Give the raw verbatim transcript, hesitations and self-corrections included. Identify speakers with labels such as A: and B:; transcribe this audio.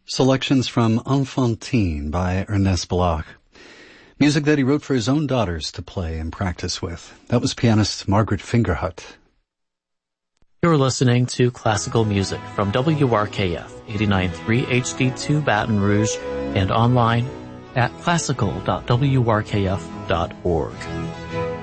A: Selections from Enfantine by Ernest Bloch. Music that he wrote for his own daughters to play and practice with. That was pianist Margaret Fingerhut.
B: You're listening to classical music from W R K F eighty-nine point three H D two Baton Rouge and online at classical dot w r k f dot org.